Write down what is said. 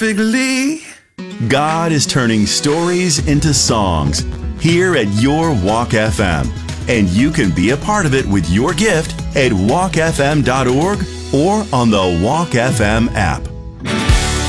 Bigly. God is turning stories into songs here at Your Walk FM. And you can be a part of it with your gift at walkfm.org or on the Walk FM app.